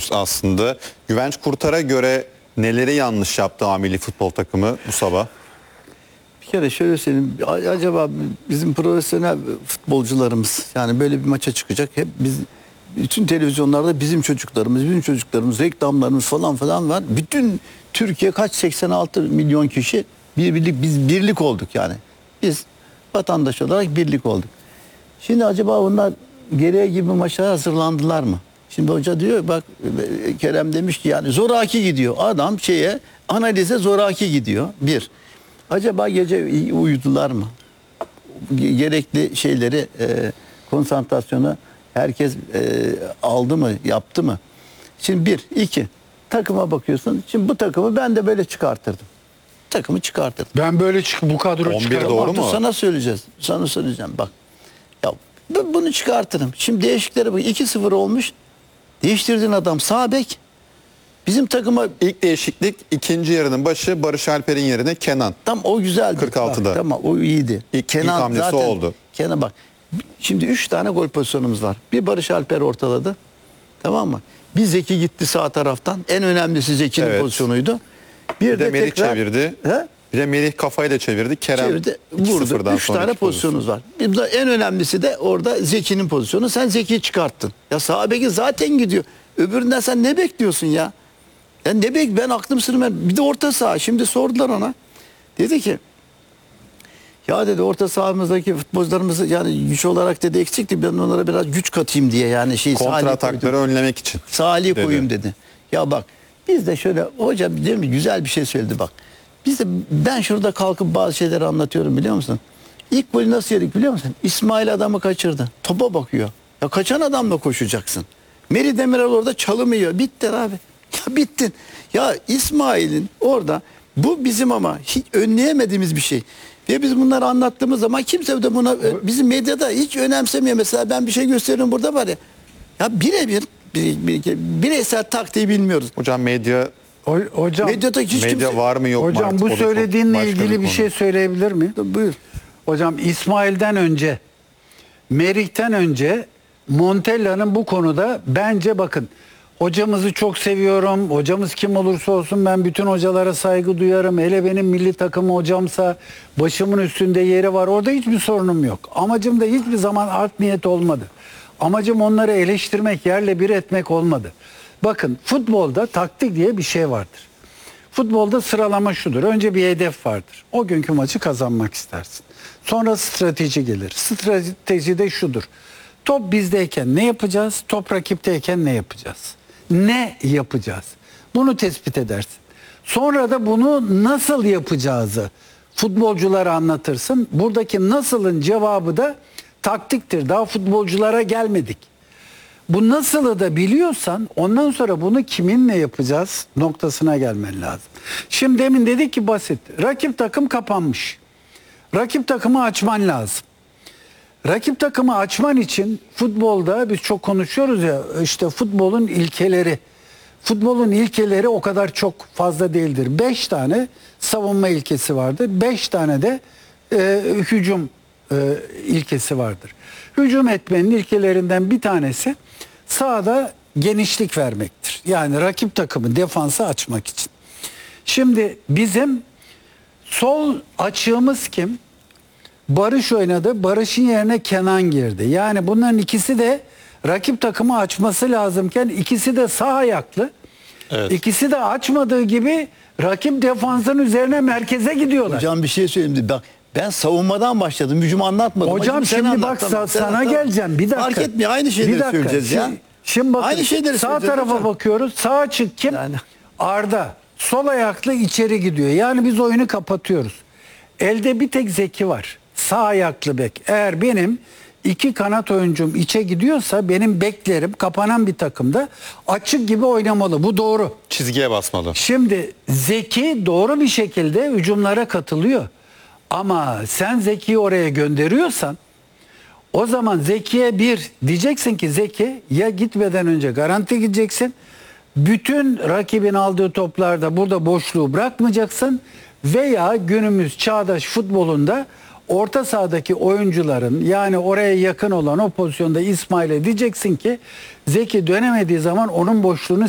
konuşuyoruz aslında. Güvenç Kurtar'a göre neleri yanlış yaptı A milli futbol takımı bu sabah? Bir kere şöyle söyleyeyim. Acaba bizim profesyonel futbolcularımız yani böyle bir maça çıkacak. Hep biz bütün televizyonlarda bizim çocuklarımız, reklamlarımız falan var. Bütün Türkiye kaç 86 milyon kişi biz birlik olduk yani. Biz vatandaş olarak birlik olduk. Şimdi acaba onlar gereği gibi maçlara hazırlandılar mı? Şimdi hoca diyor bak Kerem demiş ki yani zoraki gidiyor. Adam analize zoraki gidiyor. Bir. Acaba gece iyi uyudular mı? Gerekli şeyleri konsantrasyonu herkes aldı mı, yaptı mı? Şimdi bir, iki. Takıma bakıyorsun. Şimdi bu takımı ben de böyle çıkartırdım. Takımı çıkartırdım. Ben böyle bu kadro 11 çıkarım. doğru mu? Sana söyleyeceğiz. Sana söyleyeceğim bak. Ya bunu çıkartırım. Şimdi değişikliklere bak. 2-0 olmuş. Değiştirdiğin adam sağ bek. Bizim takıma İlk değişiklik ikinci yarının başı Barış Alper'in yerine Kenan. tam o güzeldi. 46'da. Bak, tamam o iyiydi. İlk hamlesi oldu. Kenan bak. Şimdi 3 tane gol pozisyonumuz var. Bir Barış Alper ortaladı. Tamam mı? Bir Zeki gitti sağ taraftan. En önemlisi Zeki'nin Evet. pozisyonuydu. Bir de Melih çevirdi. He? Bir de Melih kafayla çevirdi. Kerem Çevirdi, vurdu. 2-0'dan 3 tane sonraki pozisyonumuz var. Bir de en önemlisi de orada Zeki'nin pozisyonu. Sen Zeki'yi çıkarttın. Ya sağ beki zaten gidiyor. Öbüründen sen ne bekliyorsun ya? Ya ne ben aklım sırrım. Bir de orta saha. Şimdi sordular ona. Dedi ki ya dedi orta sahamızdaki futbolcularımız yani güç olarak dedi eksikti. Ben onlara biraz güç katayım diye yani Kontra atakları önlemek için. Salih dedi. koyayım dedi. Ya bak biz de şöyle hocam değil mi güzel bir şey söyledi bak. Biz de ben şurada kalkıp bazı şeyleri anlatıyorum biliyor musun? İlk golü nasıl yedik biliyor musun? İsmail adamı kaçırdı. Topa bakıyor. Ya kaçan adamla koşacaksın. Meri Demiral orada çalım yiyor. Bittin abi. Ya bittin. Ya İsmail'in orada bu bizim ama hiç önleyemediğimiz bir şey. Ve biz bunları anlattığımız zaman kimse de buna bizim medyada hiç önemsemiyor. Mesela ben bir şey gösteriyorum burada var ya. Ya bireysel taktiği bilmiyoruz. Hocam Hocam, Medyada hiç medya kimse... var mı yok mu? hocam artık? bu O da çok söylediğinle başka ilgili bir konu. şey söyleyebilir miyim? Buyur. Hocam İsmail'den önce, Merih'ten önce Montella'nın bu konuda bence bakın hocamızı çok seviyorum. Hocamız kim olursa olsun ben bütün hocalara saygı duyarım. Hele benim milli takım hocamsa başımın üstünde yeri var. Orada hiçbir sorunum yok. Amacım da hiçbir zaman art niyet olmadı. Amacım onları eleştirmek, yerle bir etmek olmadı. Bakın futbolda taktik diye bir şey vardır. Futbolda sıralama şudur. Önce bir hedef vardır. O günkü maçı kazanmak istersin. Sonra strateji gelir. Strateji de şudur. Top bizdeyken ne yapacağız? Top rakipteyken ne yapacağız? Ne yapacağız? Bunu tespit edersin. Sonra da bunu nasıl yapacağızı futbolculara anlatırsın. Buradaki nasılın cevabı da taktiktir. Daha futbolculara gelmedik. Bu nasılı da biliyorsan ondan sonra bunu kiminle yapacağız noktasına gelmen lazım. Şimdi demin dedik ki basit. Rakip takım kapanmış. Rakip takımı açman lazım. Rakip takımı açman için futbolda biz çok konuşuyoruz ya işte futbolun ilkeleri. Futbolun ilkeleri o kadar çok fazla değildir. 5 tane savunma ilkesi vardır. 5 tane de hücum ilkesi vardır. Hücum etmenin ilkelerinden bir tanesi sahada genişlik vermektir. Yani rakip takımı defansı açmak için. Şimdi bizim sol açığımız kim? Barış oynadı. Barış'ın yerine Kenan girdi. Yani bunların ikisi de rakip takımı açması lazımken ikisi de sağ ayaklı. Evet. İkisi de açmadığı gibi rakip defansın üzerine merkeze gidiyorlar. Hocam bir şey söyleyeyim. Bak ben savunmadan başladım. Hücumu anlatmadım. Hocam şimdi bak sana geleceğim. Bir dakika. Fark etmiyor. Aynı şeyleri söyleyeceğiz ya. Şimdi bakın, Aynı şeyleri sağ söyleyeceğiz tarafa hocam. bakıyoruz. Sağ açık kim? Yani. Arda. Sol ayaklı içeri gidiyor. Yani biz oyunu kapatıyoruz. Elde bir tek Zeki var. Sağ ayaklı bek. Eğer benim iki kanat oyuncum içe gidiyorsa benim beklerim kapanan bir takımda açık gibi oynamalı. Bu doğru. Çizgiye basmalı. Şimdi Zeki doğru bir şekilde hücumlara katılıyor. Ama sen Zeki'yi oraya gönderiyorsan o zaman Zeki'ye diyeceksin ki Zeki ya gitmeden önce garanti gideceksin. Bütün rakibin aldığı toplarda burada boşluğu bırakmayacaksın. Veya günümüz çağdaş futbolunda orta sahadaki oyuncuların yani oraya yakın olan o pozisyonda İsmail'e diyeceksin ki Zeki dönemediği zaman onun boşluğunu